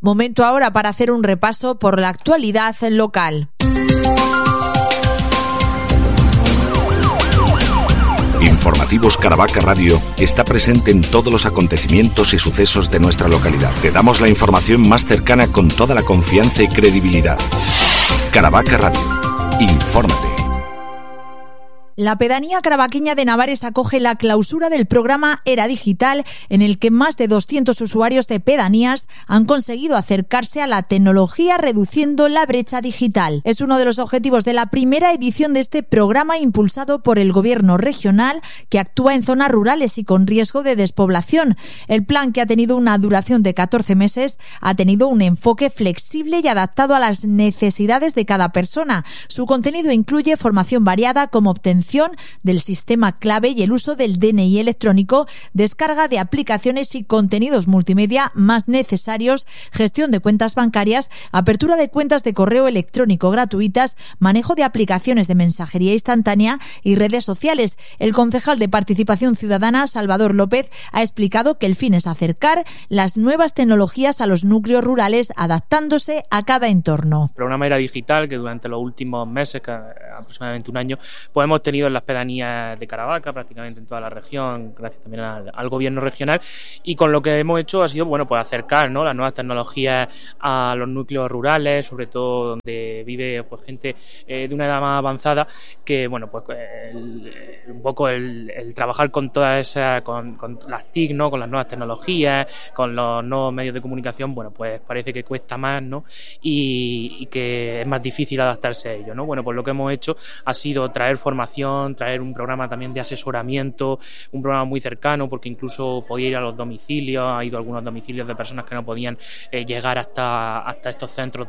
Momento ahora para hacer un repaso por la actualidad local. Informativos Caravaca Radio está presente en todos los acontecimientos y sucesos de nuestra localidad. Te damos la información más cercana con toda la confianza y credibilidad. Caravaca Radio. Infórmate. La pedanía caravaqueña de Navares acoge la clausura del programa Era Digital, en el que más de 200 usuarios de pedanías han conseguido acercarse a la tecnología reduciendo la brecha digital. Es uno de los objetivos de la primera edición de este programa impulsado por el Gobierno regional, que actúa en zonas rurales y con riesgo de despoblación. El plan, que ha tenido una duración de 14 meses, ha tenido un enfoque flexible y adaptado a las necesidades de cada persona. Su contenido incluye formación variada como obtención del sistema clave y el uso del DNI electrónico, descarga de aplicaciones y contenidos multimedia más necesarios, gestión de cuentas bancarias, apertura de cuentas de correo electrónico gratuitas, manejo de aplicaciones de mensajería instantánea y redes sociales. El concejal de Participación Ciudadana, Salvador López, ha explicado que el fin es acercar las nuevas tecnologías a los núcleos rurales, adaptándose a cada entorno. El programa Era Digital, que durante los últimos meses, que aproximadamente un año, pues hemos tenido en las pedanías de Caravaca, prácticamente en toda la región, gracias también al gobierno regional, y con lo que hemos hecho ha sido, bueno, pues acercar, ¿no?, las nuevas tecnologías a los núcleos rurales, sobre todo donde vive, pues, gente de una edad más avanzada, que, bueno, pues un poco el trabajar con todas esas, con las TIC, ¿no?, con las nuevas tecnologías, con los nuevos medios de comunicación, bueno, pues parece que cuesta más, ¿no?, y que es más difícil adaptarse a ello, ¿no? Bueno, pues lo que hemos hecho ha sido traer formación, traer un programa también de asesoramiento, un programa muy cercano, porque incluso podía ir a los domicilios, ha ido a algunos domicilios de personas que no podían llegar hasta estos centros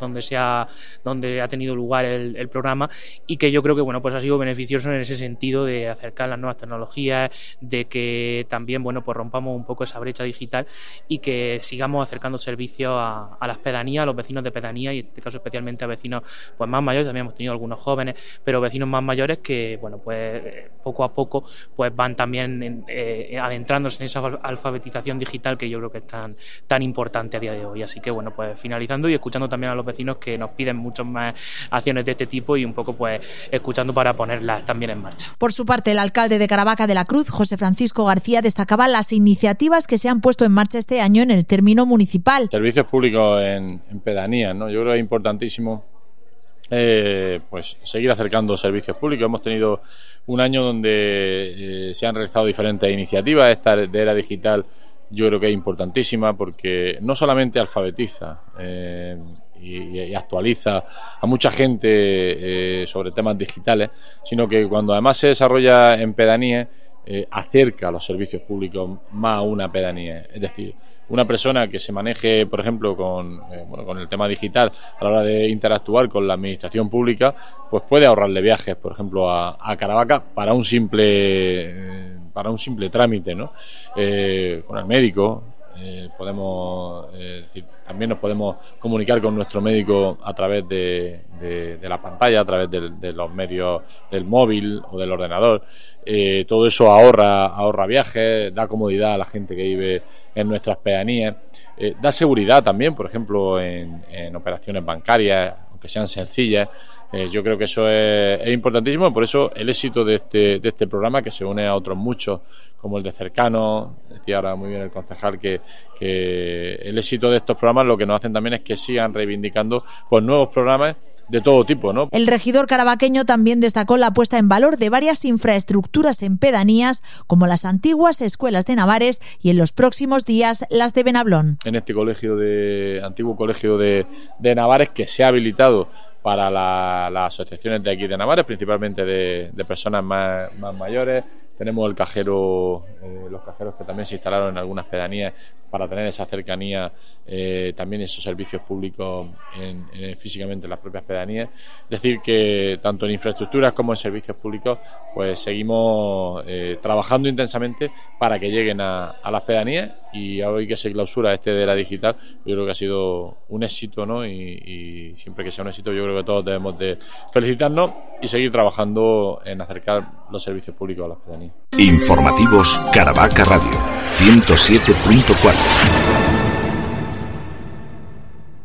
donde ha tenido lugar el programa, y que yo creo que, bueno, pues ha sido beneficioso en ese sentido de acercar las nuevas tecnologías, de que también, bueno, pues rompamos un poco esa brecha digital y que sigamos acercando servicios a las pedanías, a los vecinos de pedanía, y en este caso especialmente a vecinos, pues, más mayores. También hemos tenido algunos jóvenes, pero vecinos más mayores que, bueno, pues poco a poco pues van también adentrándose en esa alfabetización digital, que yo creo que es tan importante a día de hoy. Así que, bueno, pues finalizando y escuchando también a los vecinos, que nos piden muchas más acciones de este tipo, y un poco pues escuchando para ponerlas también en marcha. Por su parte, el alcalde de Caravaca de la Cruz, José Francisco García, destacaba las iniciativas que se han puesto en marcha este año en el término municipal. Servicios públicos en pedanías, ¿no? Yo creo que es importantísimo pues seguir acercando servicios públicos. Hemos tenido un año donde se han realizado diferentes iniciativas. Esta de Era Digital yo creo que es importantísima, porque no solamente alfabetiza y actualiza a mucha gente sobre temas digitales, sino que cuando además se desarrolla en pedanías, acerca a los servicios públicos más a una pedanía. Es decir, una persona que se maneje, por ejemplo, con el tema digital a la hora de interactuar con la administración pública, pues puede ahorrarle viajes, por ejemplo, a Caravaca para un simple trámite, ¿no? Con el médico. Podemos decir, también nos podemos comunicar con nuestro médico a través de la pantalla, a través de los medios del móvil o del ordenador. Todo eso ahorra viajes, da comodidad a la gente que vive en nuestras pedanías, da seguridad también, por ejemplo, en operaciones bancarias, aunque sean sencillas. Yo creo que eso es importantísimo. Por eso el éxito de este programa, que se une a otros muchos, como el de Cercanos, decía ahora muy bien el concejal, que el éxito de estos programas lo que nos hacen también es que sigan reivindicando pues nuevos programas de todo tipo, ¿no? El regidor caravaqueño también destacó la puesta en valor de varias infraestructuras en pedanías, como las antiguas escuelas de Navares y en los próximos días las de Benablón. En este antiguo colegio de Navares, que se ha habilitado para las asociaciones de aquí de Navares, principalmente de personas más mayores. Tenemos el cajero, los cajeros que también se instalaron en algunas pedanías para tener esa cercanía, también esos servicios públicos físicamente en las propias pedanías. Es decir, que tanto en infraestructuras como en servicios públicos pues seguimos trabajando intensamente para que lleguen a las pedanías, y hoy que se clausura de Era Digital, yo creo que ha sido un éxito, ¿no? Y siempre que sea un éxito, yo creo que todos debemos de felicitarnos y seguir trabajando en acercar los servicios públicos a las pedanías. Informativos Caravaca Radio 107.4.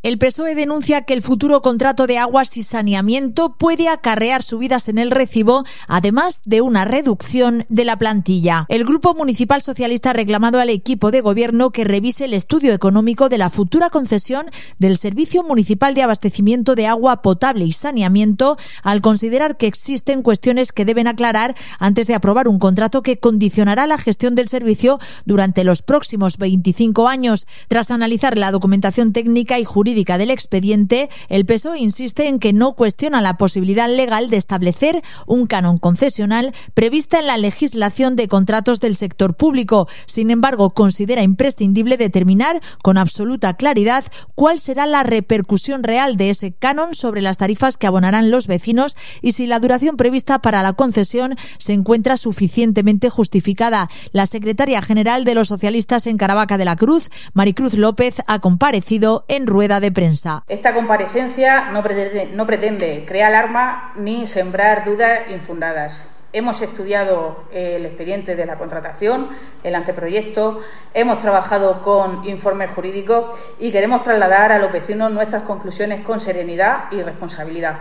El PSOE denuncia que el futuro contrato de aguas y saneamiento puede acarrear subidas en el recibo, además de una reducción de la plantilla. El Grupo Municipal Socialista ha reclamado al equipo de gobierno que revise el estudio económico de la futura concesión del Servicio Municipal de Abastecimiento de Agua Potable y Saneamiento, al considerar que existen cuestiones que deben aclarar antes de aprobar un contrato que condicionará la gestión del servicio durante los próximos 25 años. Tras analizar la documentación técnica y jurídica del expediente, el PSOE insiste en que no cuestiona la posibilidad legal de establecer un canon concesional prevista en la legislación de contratos del sector público. Sin embargo, considera imprescindible determinar con absoluta claridad cuál será la repercusión real de ese canon sobre las tarifas que abonarán los vecinos y si la duración prevista para la concesión se encuentra suficientemente justificada. La secretaria general de los socialistas en Caravaca de la Cruz, Maricruz López, ha comparecido en rueda de prensa. Esta comparecencia no pretende crear alarma ni sembrar dudas infundadas. Hemos estudiado el expediente de la contratación, el anteproyecto, hemos trabajado con informes jurídicos y queremos trasladar a los vecinos nuestras conclusiones con serenidad y responsabilidad.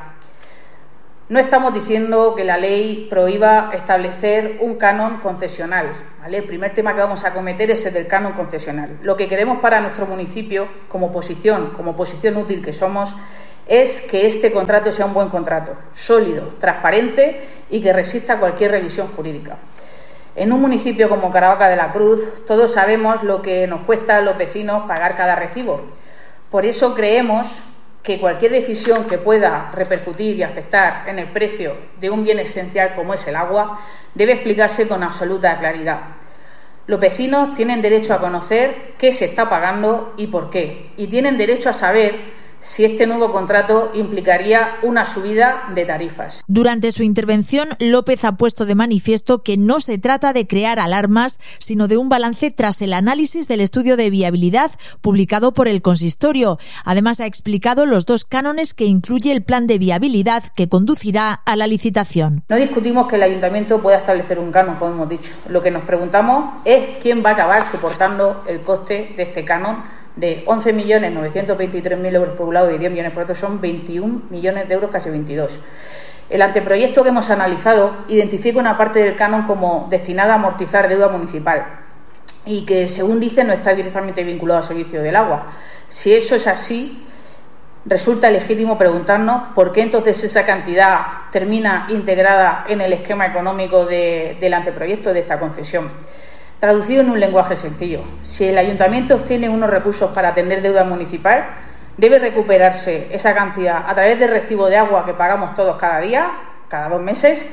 No estamos diciendo que la ley prohíba establecer un canon concesional, ¿vale? El primer tema que vamos a acometer es el del canon concesional. Lo que queremos para nuestro municipio, como oposición útil que somos, es que este contrato sea un buen contrato, sólido, transparente y que resista cualquier revisión jurídica. En un municipio como Caravaca de la Cruz, todos sabemos lo que nos cuesta a los vecinos pagar cada recibo. Por eso creemos que cualquier decisión que pueda repercutir y afectar en el precio de un bien esencial como es el agua debe explicarse con absoluta claridad. Los vecinos tienen derecho a conocer qué se está pagando y por qué, y tienen derecho a saber si este nuevo contrato implicaría una subida de tarifas. Durante su intervención, López ha puesto de manifiesto que no se trata de crear alarmas, sino de un balance tras el análisis del estudio de viabilidad publicado por el consistorio. Además, ha explicado los dos cánones que incluye el plan de viabilidad que conducirá a la licitación. No discutimos que el ayuntamiento pueda establecer un canon, como hemos dicho. Lo que nos preguntamos es quién va a acabar soportando el coste de este canon de 11.923.000 euros por un lado y 10 millones por otro, son 21 millones de euros, casi 22. El anteproyecto que hemos analizado identifica una parte del canon como destinada a amortizar deuda municipal y que, según dice, no está directamente vinculado al servicio del agua. Si eso es así, resulta legítimo preguntarnos por qué entonces esa cantidad termina integrada en el esquema económico del anteproyecto de esta concesión. Traducido en un lenguaje sencillo, si el ayuntamiento obtiene unos recursos para atender deuda municipal, debe recuperarse esa cantidad a través del recibo de agua que pagamos todos cada día, cada 2 meses,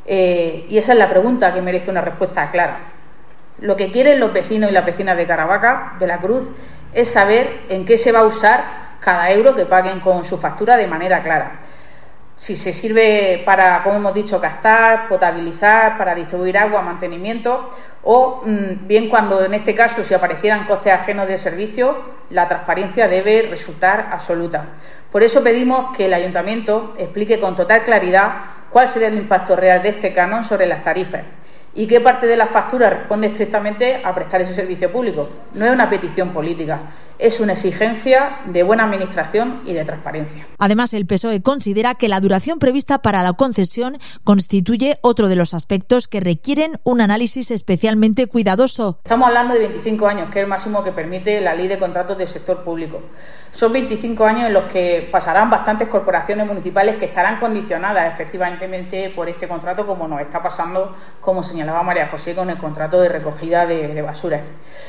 y esa es la pregunta que merece una respuesta clara. Lo que quieren los vecinos y las vecinas de Caravaca de la Cruz es saber en qué se va a usar cada euro que paguen con su factura de manera clara. Si se sirve para, como hemos dicho, gastar, potabilizar, para distribuir agua, mantenimiento, o bien cuando en este caso si aparecieran costes ajenos de servicio, la transparencia debe resultar absoluta. Por eso pedimos que el ayuntamiento explique con total claridad cuál será el impacto real de este canon sobre las tarifas y qué parte de la factura responde estrictamente a prestar ese servicio público. No es una petición política, es una exigencia de buena administración y de transparencia. Además, el PSOE considera que la duración prevista para la concesión constituye otro de los aspectos que requieren un análisis especialmente cuidadoso. Estamos hablando de 25 años, que es el máximo que permite la Ley de Contratos del Sector Público. Son 25 años en los que pasarán bastantes corporaciones municipales que estarán condicionadas efectivamente por este contrato, como nos está pasando, como señalaba María José, con el contrato de recogida de basura.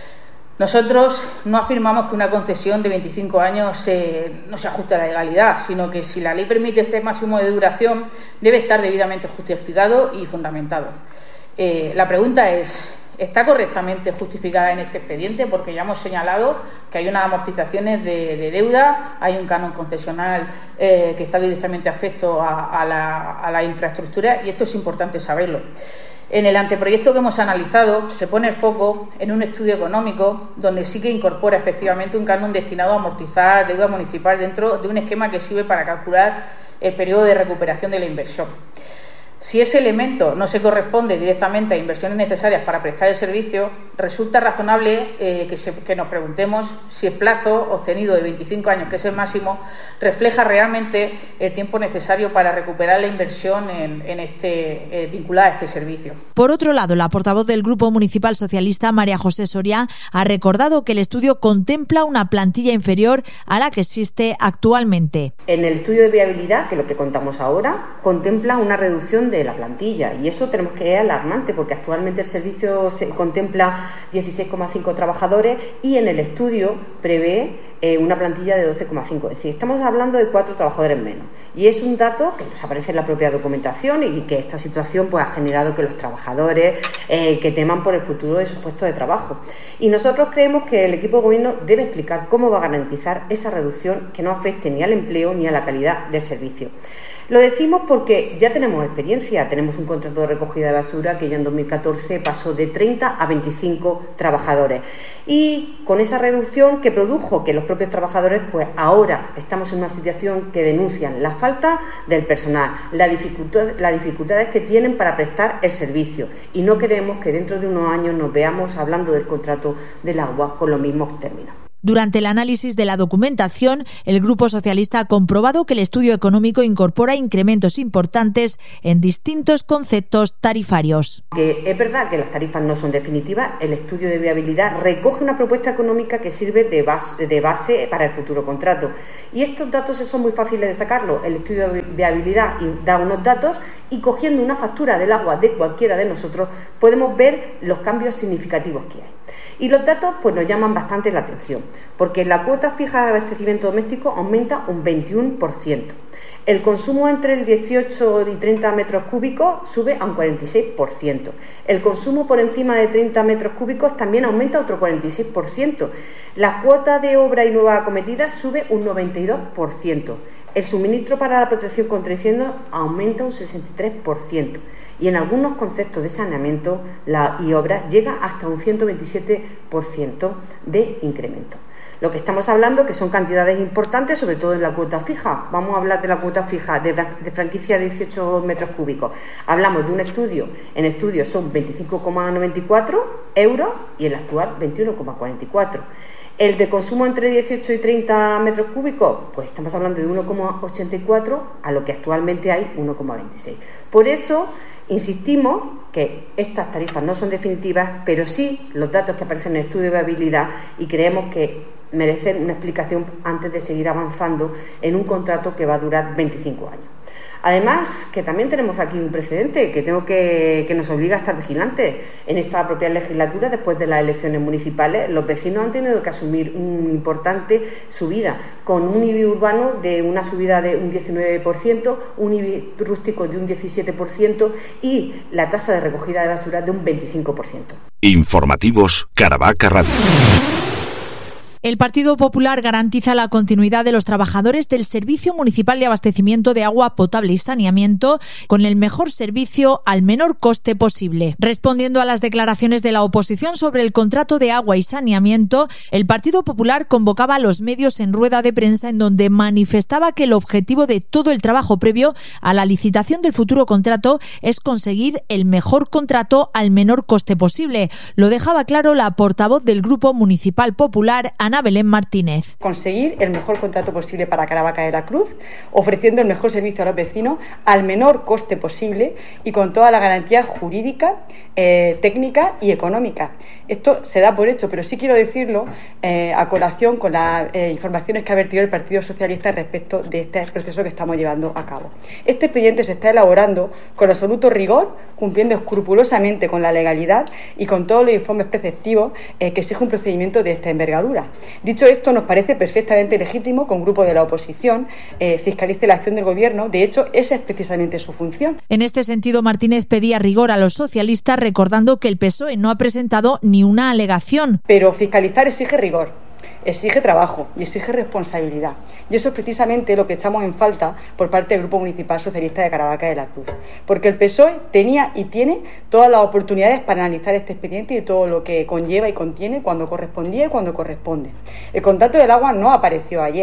Nosotros no afirmamos que una concesión de 25 años no se ajuste a la legalidad, sino que si la ley permite este máximo de duración, debe estar debidamente justificado y fundamentado. La pregunta es, ¿está correctamente justificada en este expediente? Porque ya hemos señalado que hay unas amortizaciones de deuda, hay un canon concesional que está directamente afecto a la infraestructura, y esto es importante saberlo. En el anteproyecto que hemos analizado se pone el foco en un estudio económico donde sí que incorpora efectivamente un canon destinado a amortizar deuda municipal dentro de un esquema que sirve para calcular el periodo de recuperación de la inversión. Si ese elemento no se corresponde directamente a inversiones necesarias para prestar el servicio, resulta razonable que nos preguntemos si el plazo obtenido de 25 años, que es el máximo, refleja realmente el tiempo necesario para recuperar la inversión vinculada a este servicio. Por otro lado, la portavoz del Grupo Municipal Socialista, María José Soria, ha recordado que el estudio contempla una plantilla inferior a la que existe actualmente. En el estudio de viabilidad, que es lo que contamos ahora, contempla una reducción de la plantilla, y eso tenemos que es alarmante porque actualmente el servicio se contempla 16,5 trabajadores y en el estudio prevé una plantilla de 12,5, es decir, estamos hablando de 4 trabajadores menos, y es un dato que nos aparece en la propia documentación y que esta situación pues ha generado que los trabajadores que teman por el futuro de sus puestos de trabajo, y nosotros creemos que el equipo de gobierno debe explicar cómo va a garantizar esa reducción que no afecte ni al empleo ni a la calidad del servicio. Lo decimos porque ya tenemos experiencia, tenemos un contrato de recogida de basura que ya en 2014 pasó de 30 a 25 trabajadores, y con esa reducción que produjo que los propios trabajadores pues ahora estamos en una situación que denuncian la falta del personal, las dificultades que tienen para prestar el servicio, y no queremos que dentro de unos años nos veamos hablando del contrato del agua con los mismos términos. Durante el análisis de la documentación, el Grupo Socialista ha comprobado que el estudio económico incorpora incrementos importantes en distintos conceptos tarifarios. Que es verdad que las tarifas no son definitivas, el estudio de viabilidad recoge una propuesta económica que sirve de base para el futuro contrato. Y estos datos son muy fáciles de sacarlos. El estudio de viabilidad da unos datos y cogiendo una factura del agua de cualquiera de nosotros podemos ver los cambios significativos que hay. Y los datos pues nos llaman bastante la atención, porque la cuota fija de abastecimiento doméstico aumenta un 21%. El consumo entre el 18 y 30 metros cúbicos sube a un 46%. El consumo por encima de 30 metros cúbicos también aumenta otro 46%. La cuota de obra y nueva acometida sube un 92%. El suministro para la protección contra incendios aumenta un 63%. Y en algunos conceptos de saneamiento y obras llega hasta un 127% de incremento. Lo que estamos hablando que son cantidades importantes, sobre todo en la cuota fija. Vamos a hablar de la cuota fija de franquicia de 18 metros cúbicos. Hablamos de un estudio, en estudio son 25,94 euros y el actual 21,44. El de consumo entre 18 y 30 metros cúbicos, pues estamos hablando de 1,84 a lo que actualmente hay 1,26. Por eso insistimos que estas tarifas no son definitivas, pero sí los datos que aparecen en el estudio de viabilidad, y creemos que merecen una explicación antes de seguir avanzando en un contrato que va a durar 25 años. Además, que también tenemos aquí un precedente que nos obliga a estar vigilantes. En esta propia legislatura, después de las elecciones municipales, los vecinos han tenido que asumir una importante subida, con un IBI urbano de una subida de un 19%, un IBI rústico de un 17% y la tasa de recogida de basura de un 25%. Informativos Caravaca Radio. El Partido Popular garantiza la continuidad de los trabajadores del Servicio Municipal de Abastecimiento de Agua Potable y Saneamiento con el mejor servicio al menor coste posible. Respondiendo a las declaraciones de la oposición sobre el contrato de agua y saneamiento, el Partido Popular convocaba a los medios en rueda de prensa en donde manifestaba que el objetivo de todo el trabajo previo a la licitación del futuro contrato es conseguir el mejor contrato al menor coste posible. Lo dejaba claro la portavoz del Grupo Municipal Popular, Ana Belén Martínez. Conseguir el mejor contrato posible para Caravaca de la Cruz, ofreciendo el mejor servicio a los vecinos al menor coste posible y con toda la garantía jurídica, técnica y económica. Esto se da por hecho, pero sí quiero decirlo a colación con las informaciones que ha vertido el Partido Socialista respecto de este proceso que estamos llevando a cabo. Este expediente se está elaborando con absoluto rigor, cumpliendo escrupulosamente con la legalidad y con todos los informes preceptivos que exige un procedimiento de esta envergadura. Dicho esto, nos parece perfectamente legítimo que un grupo de la oposición fiscalice la acción del Gobierno. De hecho, esa es precisamente su función. En este sentido, Martínez pedía rigor a los socialistas, recordando que el PSOE no ha presentado ni una alegación. Pero fiscalizar exige rigor, exige trabajo y exige responsabilidad. Y eso es precisamente lo que echamos en falta por parte del Grupo Municipal Socialista de Caravaca de la Cruz. Porque el PSOE tenía y tiene todas las oportunidades para analizar este expediente y todo lo que conlleva y contiene cuando correspondía y cuando corresponde. El contrato del agua no apareció ayer.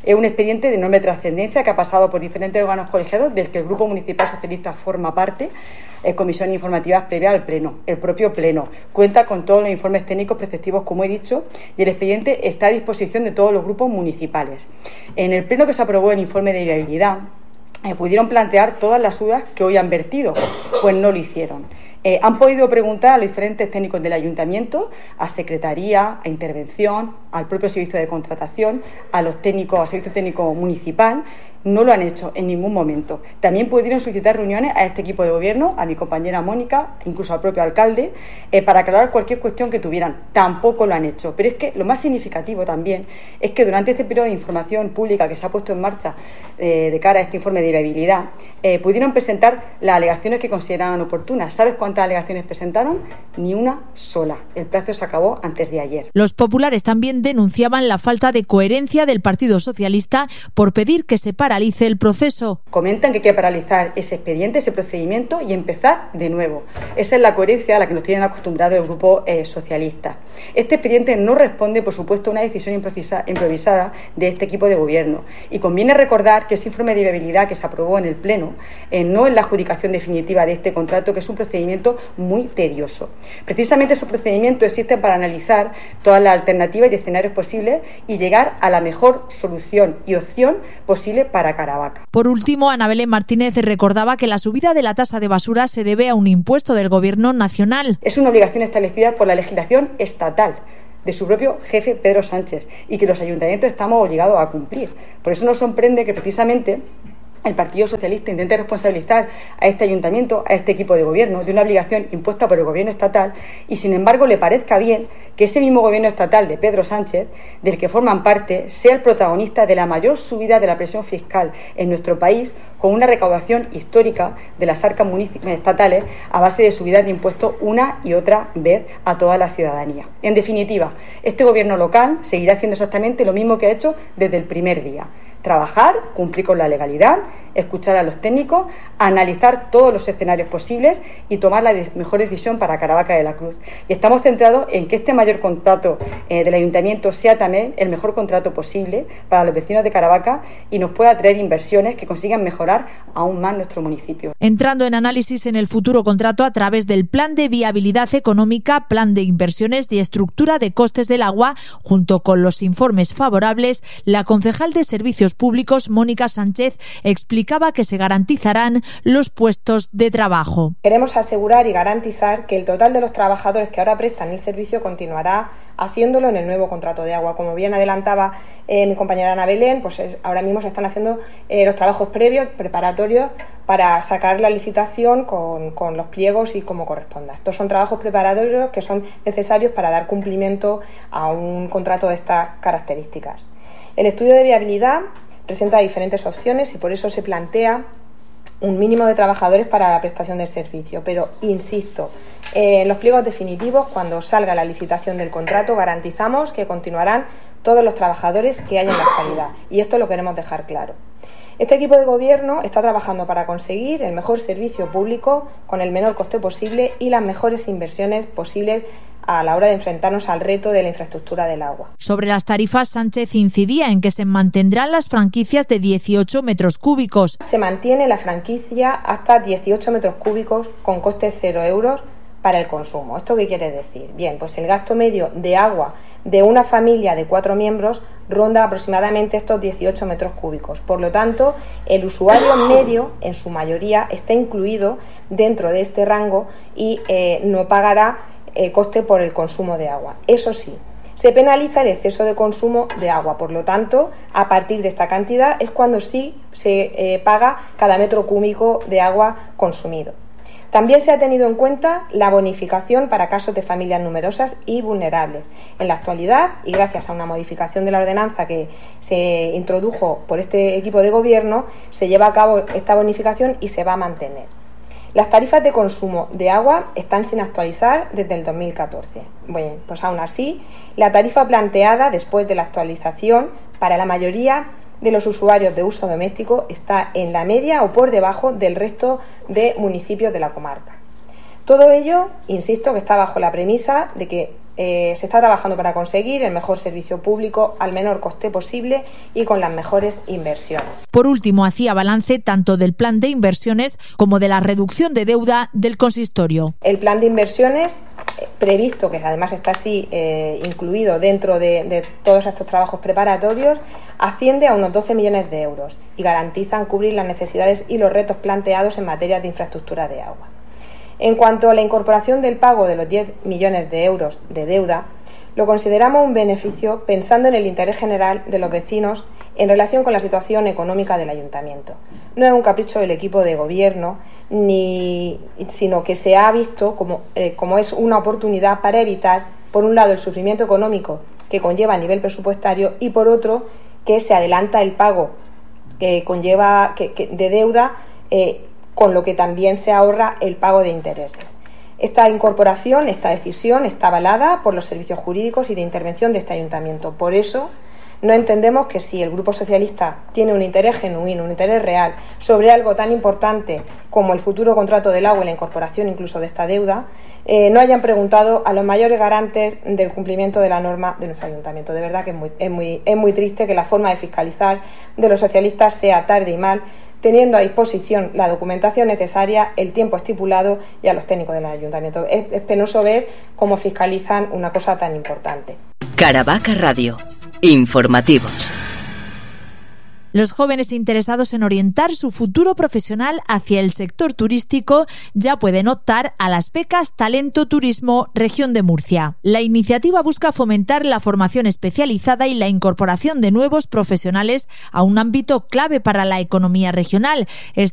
Es un expediente de enorme trascendencia que ha pasado por diferentes órganos colegiados del que el Grupo Municipal Socialista forma parte, comisiones informativas previas al Pleno. El propio Pleno cuenta con todos los informes técnicos preceptivos, como he dicho, y el expediente está a disposición de todos los grupos municipales. En el Pleno que se aprobó el informe de viabilidad, pudieron plantear todas las dudas que hoy han vertido, pues no lo hicieron. Han podido preguntar a los diferentes técnicos del Ayuntamiento, a Secretaría, a Intervención, al propio Servicio de Contratación, a los técnicos, al Servicio Técnico Municipal. No lo han hecho en ningún momento. También pudieron solicitar reuniones a este equipo de gobierno, a mi compañera Mónica, incluso al propio alcalde, para aclarar cualquier cuestión que tuvieran. Tampoco lo han hecho. Pero es que lo más significativo también es que durante este periodo de información pública que se ha puesto en marcha de cara a este informe de viabilidad, pudieron presentar las alegaciones que consideraban oportunas. ¿Sabes cuántas alegaciones presentaron? Ni una sola. El plazo se acabó antes de ayer. Los populares también denunciaban la falta de coherencia del Partido Socialista por pedir que se paralice el proceso. Comentan que hay que paralizar ese expediente, ese procedimiento y empezar de nuevo. Esa es la coherencia a la que nos tienen acostumbrado el Grupo Socialista. Este expediente no responde, por supuesto, a una decisión improvisada de este equipo de gobierno. Y conviene recordar que ese informe de viabilidad que se aprobó en el Pleno no es la adjudicación definitiva de este contrato, que es un procedimiento muy tedioso. Precisamente esos procedimientos existen para analizar todas las alternativas y escenarios posibles y llegar a la mejor solución y opción posible para Caravaca. Por último, Ana Belén Martínez recordaba que la subida de la tasa de basura se debe a un impuesto del Gobierno nacional. Es una obligación establecida por la legislación estatal de su propio jefe Pedro Sánchez y que los ayuntamientos estamos obligados a cumplir. Por eso nos sorprende que precisamente el Partido Socialista intente responsabilizar a este ayuntamiento, a este equipo de gobierno, de una obligación impuesta por el gobierno estatal y, sin embargo, le parezca bien que ese mismo gobierno estatal de Pedro Sánchez, del que forman parte, sea el protagonista de la mayor subida de la presión fiscal en nuestro país, con una recaudación histórica de las arcas estatales a base de subidas de impuestos una y otra vez a toda la ciudadanía. En definitiva, este gobierno local seguirá haciendo exactamente lo mismo que ha hecho desde el primer día. Trabajar, cumplir con la legalidad, escuchar a los técnicos, analizar todos los escenarios posibles y tomar la mejor decisión para Caravaca de la Cruz. Y estamos centrados en que este mayor contrato del Ayuntamiento sea también el mejor contrato posible para los vecinos de Caravaca y nos pueda traer inversiones que consigan mejorar aún más nuestro municipio. Entrando en análisis en el futuro contrato a través del Plan de Viabilidad Económica, Plan de Inversiones y Estructura de Costes del Agua, junto con los informes favorables, la concejal de Servicios Públicos, Mónica Sánchez, explicaba que se garantizarán los puestos de trabajo. Queremos asegurar y garantizar que el total de los trabajadores que ahora prestan el servicio continuará haciéndolo en el nuevo contrato de agua. Como bien adelantaba mi compañera Ana Belén, pues ahora mismo se están haciendo los trabajos previos, preparatorios, para sacar la licitación con los pliegos y como corresponda. Estos son trabajos preparatorios que son necesarios para dar cumplimiento a un contrato de estas características. El estudio de viabilidad presenta diferentes opciones y por eso se plantea un mínimo de trabajadores para la prestación del servicio. Pero, insisto, en los pliegos definitivos, cuando salga la licitación del contrato, garantizamos que continuarán todos los trabajadores que hay en la actualidad. Y esto lo queremos dejar claro. Este equipo de gobierno está trabajando para conseguir el mejor servicio público con el menor coste posible y las mejores inversiones posibles a la hora de enfrentarnos al reto de la infraestructura del agua. Sobre las tarifas, Sánchez incidía en que se mantendrán las franquicias de 18 metros cúbicos. Se mantiene la franquicia hasta 18 metros cúbicos con coste 0 euros para el consumo. ¿Esto qué quiere decir? Bien, pues el gasto medio de agua de una familia de 4 miembros ronda aproximadamente estos 18 metros cúbicos. Por lo tanto, el usuario medio, en su mayoría, está incluido dentro de este rango y no pagará coste por el consumo de agua. Eso sí, se penaliza el exceso de consumo de agua, por lo tanto, a partir de esta cantidad es cuando sí se paga cada metro cúbico de agua consumido. También se ha tenido en cuenta la bonificación para casos de familias numerosas y vulnerables. En la actualidad, y gracias a una modificación de la ordenanza que se introdujo por este equipo de gobierno, se lleva a cabo esta bonificación y se va a mantener. Las tarifas de consumo de agua están sin actualizar desde el 2014. Bueno, pues aún así, la tarifa planteada después de la actualización para la mayoría de los usuarios de uso doméstico está en la media o por debajo del resto de municipios de la comarca. Todo ello, insisto, que está bajo la premisa de que Se está trabajando para conseguir el mejor servicio público al menor coste posible y con las mejores inversiones. Por último, hacía balance tanto del plan de inversiones como de la reducción de deuda del consistorio. El plan de inversiones previsto, que además está así incluido dentro de todos estos trabajos preparatorios, asciende a unos 12 millones de euros y garantizan cubrir las necesidades y los retos planteados en materia de infraestructura de agua. En cuanto a la incorporación del pago de los 10 millones de euros de deuda, lo consideramos un beneficio pensando en el interés general de los vecinos en relación con la situación económica del ayuntamiento. No es un capricho del equipo de gobierno, sino que se ha visto como es una oportunidad para evitar, por un lado, el sufrimiento económico que conlleva a nivel presupuestario y, por otro, que se adelanta el pago que conlleva de deuda, con lo que también se ahorra el pago de intereses. Esta incorporación, esta decisión está avalada por los servicios jurídicos y de intervención de este ayuntamiento. Por eso, no entendemos que si el Grupo Socialista tiene un interés genuino, un interés real sobre algo tan importante como el futuro contrato del agua y la incorporación incluso de esta deuda, no hayan preguntado a los mayores garantes del cumplimiento de la norma de nuestro ayuntamiento. De verdad que es muy triste que la forma de fiscalizar de los socialistas sea tarde y mal, teniendo a disposición la documentación necesaria, el tiempo estipulado y a los técnicos del ayuntamiento. Es penoso ver cómo fiscalizan una cosa tan importante. Caravaca Radio. Informativos. Los jóvenes interesados en orientar su futuro profesional hacia el sector turístico ya pueden optar a las becas Talento Turismo Región de Murcia. La iniciativa busca fomentar la formación especializada y la incorporación de nuevos profesionales a un ámbito clave para la economía regional.